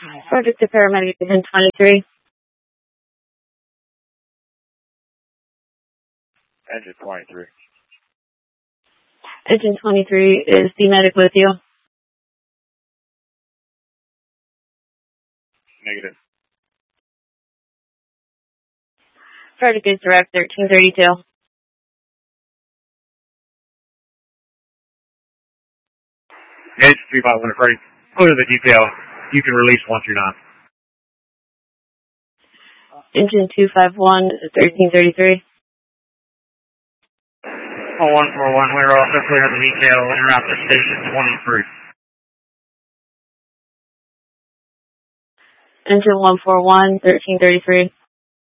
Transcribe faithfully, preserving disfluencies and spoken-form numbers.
Project to paramedic Engine twenty-three. Engine twenty-three. Engine twenty-three, is the medic with you? Negative. Project is direct thirteen thirty-two. Gauge three five one Freddy. Go to the detail. You can release once you're done. Engine two five one, thirteen thirty-three. Oh, one four one, we're also clear of the detail. Interrupt to station twenty-three. Engine one four one, thirteen thirty-three.